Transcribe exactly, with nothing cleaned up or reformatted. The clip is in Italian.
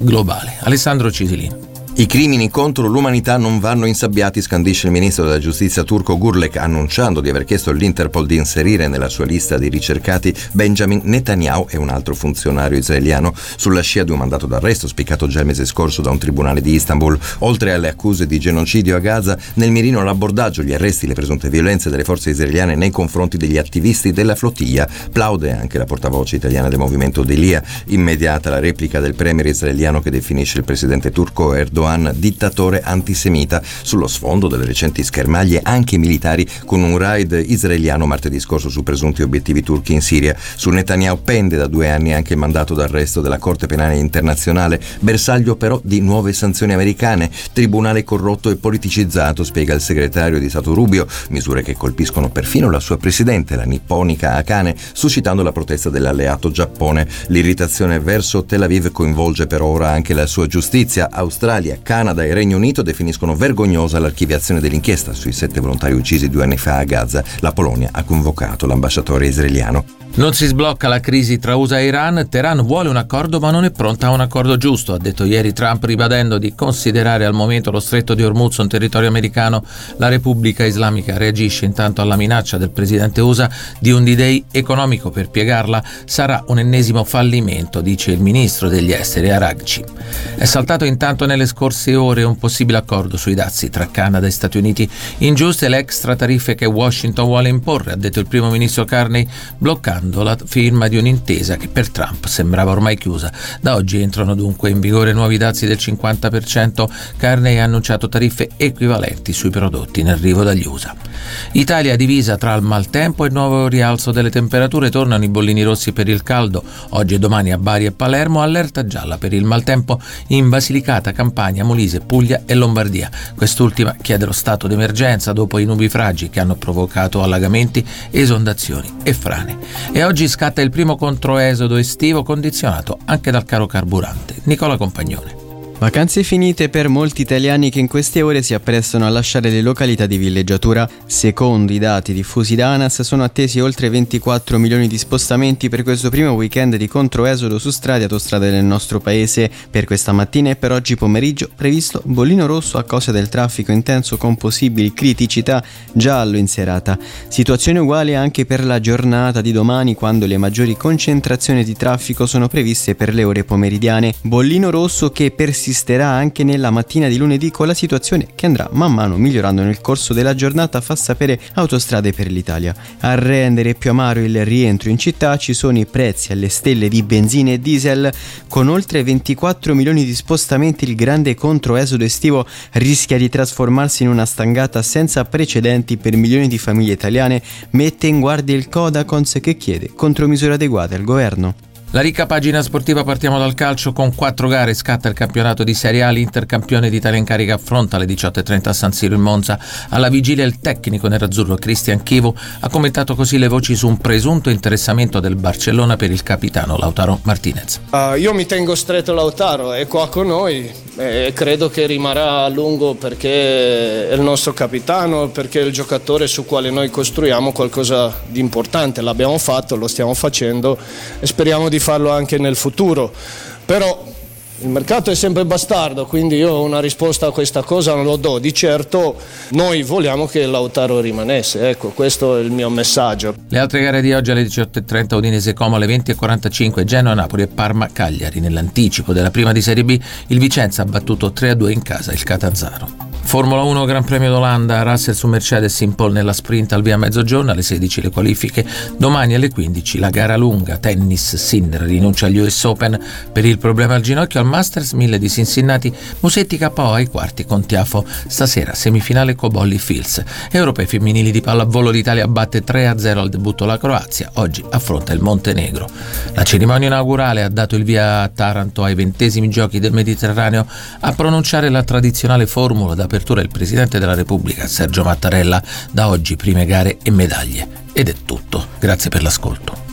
globale. Alessandro Cisilino. I crimini contro l'umanità non vanno insabbiati, scandisce il ministro della giustizia turco Gurlek, annunciando di aver chiesto all'Interpol di inserire nella sua lista di ricercati Benjamin Netanyahu e un altro funzionario israeliano, sulla scia di un mandato d'arresto spiccato già il mese scorso da un tribunale di Istanbul. Oltre alle accuse di genocidio a Gaza, nel mirino l'abbordaggio, gli arresti, le presunte violenze delle forze israeliane nei confronti degli attivisti della flottiglia. Plaude anche la portavoce italiana del movimento Delia. Immediata la replica del premier israeliano che definisce il presidente turco Erdogan dittatore antisemita, sullo sfondo delle recenti schermaglie anche militari con un raid israeliano martedì scorso su presunti obiettivi turchi in Siria. Su Netanyahu pende da due anni anche il mandato d'arresto della Corte Penale Internazionale, bersaglio però di nuove sanzioni americane. Tribunale corrotto e politicizzato, spiega il segretario di Stato Rubio, misure che colpiscono perfino la sua presidente, la nipponica Akane, suscitando la protesta dell'alleato Giappone. L'irritazione verso Tel Aviv coinvolge per ora anche la sua giustizia. Australia, Canada e Regno Unito definiscono vergognosa l'archiviazione dell'inchiesta sui sette volontari uccisi due anni fa a Gaza. La Polonia ha convocato l'ambasciatore israeliano. Non si sblocca la crisi tra U S A e Iran, Teheran vuole un accordo ma non è pronta a un accordo giusto, ha detto ieri Trump, ribadendo di considerare al momento lo stretto di Hormuz un territorio americano. La Repubblica Islamica reagisce intanto alla minaccia del presidente U S A di un D-Day economico per piegarla. Sarà un ennesimo fallimento, dice il ministro degli esteri Araghchi. È saltato intanto nelle scorse ore un possibile accordo sui dazi tra Canada e Stati Uniti. Ingiuste le extra tariffe che Washington vuole imporre, ha detto il primo ministro Carney, bloccando la firma di un'intesa che per Trump sembrava ormai chiusa. Da oggi entrano dunque in vigore nuovi dazi del cinquanta per cento. Carney ha annunciato tariffe equivalenti sui prodotti in arrivo dagli U S A. Italia divisa tra il maltempo e il nuovo rialzo delle temperature. Tornano i bollini rossi per il caldo. Oggi e domani a Bari e Palermo, allerta gialla per il maltempo in Basilicata, Campania, Molise, Puglia e Lombardia. Quest'ultima chiede lo stato d'emergenza dopo i nubifragi che hanno provocato allagamenti, esondazioni e frane. E oggi scatta il primo controesodo estivo, condizionato anche dal caro carburante. Nicola Compagnone. Vacanze finite per molti italiani che in queste ore si apprestano a lasciare le località di villeggiatura. Secondo i dati diffusi da ANAS sono attesi oltre ventiquattro milioni di spostamenti per questo primo weekend di controesodo su strade e autostrade del nostro paese. Per questa mattina e per oggi pomeriggio previsto bollino rosso a causa del traffico intenso con possibili criticità, giallo in serata. Situazione uguale anche per la giornata di domani, quando le maggiori concentrazioni di traffico sono previste per le ore pomeridiane. Bollino rosso che persisterà anche nella mattina di lunedì, con la situazione che andrà man mano migliorando nel corso della giornata, fa sapere Autostrade per l'Italia. A rendere più amaro il rientro in città ci sono i prezzi alle stelle di benzina e diesel. Con oltre ventiquattro milioni di spostamenti, il grande controesodo estivo rischia di trasformarsi in una stangata senza precedenti per milioni di famiglie italiane, mette in guardia il Codacons, che chiede contromisure adeguate al governo. La ricca pagina sportiva, partiamo dal calcio. Con quattro gare scatta il campionato di Serie A. L'Inter, campione d'Italia in carica, affronta alle diciotto e trenta a San Siro in Monza. Alla vigilia il tecnico nerazzurro Cristian Chivu ha commentato così le voci su un presunto interessamento del Barcellona per il capitano Lautaro Martinez. Uh, io mi tengo stretto Lautaro, è qua con noi e credo che rimarrà a lungo, perché è il nostro capitano, perché è il giocatore su quale noi costruiamo qualcosa di importante. L'abbiamo fatto, lo stiamo facendo e speriamo di farlo anche nel futuro, però il mercato è sempre bastardo, quindi io una risposta a questa cosa non lo do. Di certo noi vogliamo che Lautaro rimanesse, ecco, questo è il mio messaggio. Le altre gare di oggi alle diciotto e trenta Udinese Como, alle venti e quarantacinque Genoa Napoli e Parma Cagliari. Nell'anticipo della prima di Serie B il Vicenza ha battuto tre a due in casa il Catanzaro. Formula uno Gran Premio d'Olanda, Russell su Mercedes in pole nella sprint al via mezzogiorno, alle sedici le qualifiche, domani alle quindici la gara lunga. Tennis, Sinner rinuncia agli U S Open per il problema al ginocchio. Al Masters mille di Cincinnati, Musetti K O ai quarti con Tiafo. Stasera semifinale Cobolli Fields. Europei femminili di pallavolo, l'Italia batte tre a zero al debutto la Croazia, oggi affronta il Montenegro. La cerimonia inaugurale ha dato il via a Taranto ai ventesimi giochi del Mediterraneo. A pronunciare la tradizionale formula da apertura il Presidente della Repubblica Sergio Mattarella. Da oggi prime gare e medaglie. Ed è tutto. Grazie per l'ascolto.